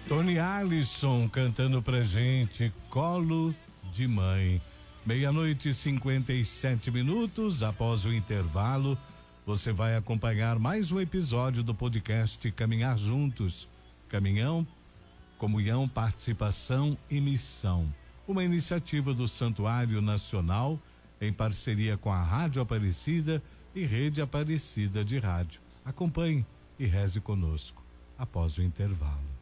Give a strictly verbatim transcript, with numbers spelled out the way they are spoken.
Tony Allison cantando pra gente Colo de Mãe. Meia-noite e cinquenta e sete minutos. Após o intervalo, você vai acompanhar mais um episódio do podcast Caminhar Juntos. Caminhão, comunhão, participação e missão. Uma iniciativa do Santuário Nacional em parceria com a Rádio Aparecida e Rede Aparecida de Rádio. Acompanhe e reze conosco após o intervalo.